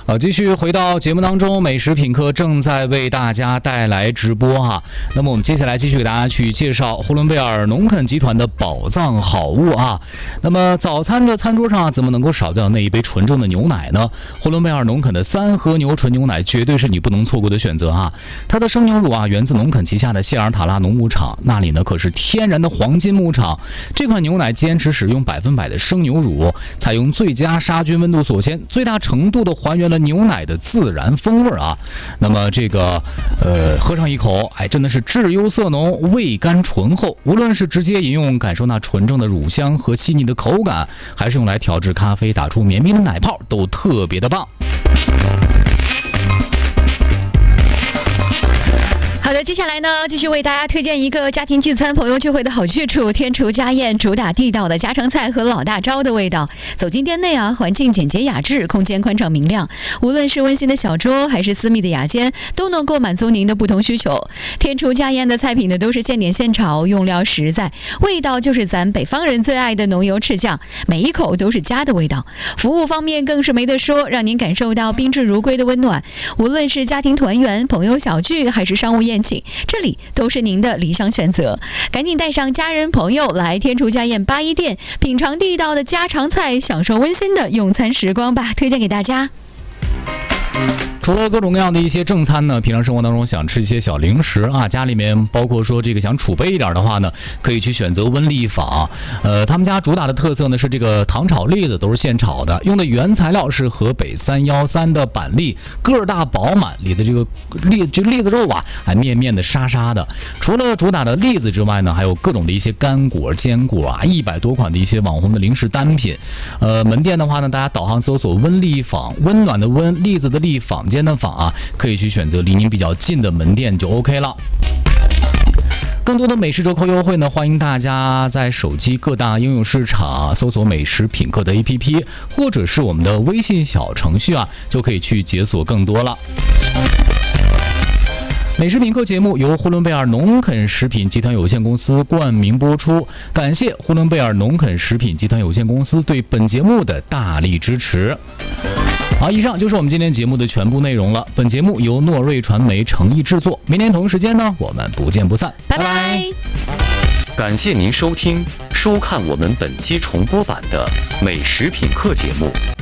继续回到节目当中，美食品客正在为大家带来直播哈。那么我们接下来继续给大家去介绍呼伦贝尔农肯集团的宝藏好物啊。那么早餐的餐桌上怎么能够少掉那一杯纯正的牛奶呢？呼伦贝尔农肯的3和牛纯牛奶绝对是你不能错过的选择啊。它的生牛乳啊源自农肯旗下的谢尔塔拉农牧场，那里呢可是天然的黄金牧场。这款牛奶坚持使用100%的生牛乳，采用最佳杀菌温度锁鲜，最大程度的还原了牛奶的自然风味啊。那么这个喝上一口，真的是质优色浓，味甘醇厚。无论是直接饮用，感受那纯正的乳香和细腻的口感，还是用来调制咖啡，打出绵密的奶泡，都特别的棒。 好的，接下来呢，继续为大家推荐一个家庭聚餐、朋友聚会的好去处——天厨家宴，主打地道的家常菜和老大招的味道。走进店内啊，环境简洁雅致，空间宽敞明亮，无论是温馨的小桌还是私密的雅间，都能够满足您的不同需求。天厨家宴的菜品呢，都是现点现炒，用料实在，味道就是咱北方人最爱的浓油赤酱，每一口都是家的味道。服务方面更是没得说，让您感受到宾至如归的温暖。无论是家庭团圆、朋友小聚，还是商务宴请，这里都是您的理想选择。赶紧带上家人朋友来天厨家宴81店，品尝地道的家常菜，享受温馨的用餐时光吧！推荐给大家。 除了各种各样的一些正餐呢，平常生活当中想吃一些小零食啊，家里面包括说这个想储备一点的话呢，可以去选择温丽坊。他们家主打的特色呢是这个糖炒栗子都是现炒的，用的原材料是河北313的板栗，个儿大饱满，里的这个栗子肉啊，还面面的沙沙的。除了主打的栗子之外呢，还有各种的一些干果、坚果啊，100多款的一些网红的零食单品。门店的话呢，大家导航搜索温丽坊，温暖的温，栗子的栗，坊间的坊啊，可以去选择离您比较近的门店就 OK 了。更多的美食折扣优惠呢，欢迎大家在手机各大应用市场搜索美食品客的 APP， 或者是我们的微信小程序啊，就可以去解锁更多了。美食品客节目由呼伦贝尔农肯食品集团有限公司冠名播出，感谢呼伦贝尔农肯食品集团有限公司对本节目的大力支持。好，以上就是我们今天节目的全部内容了。本节目由诺瑞传媒诚意制作，明天同一时间呢，我们不见不散， 拜拜。 感谢您收看我们本期重播版的美食品客节目。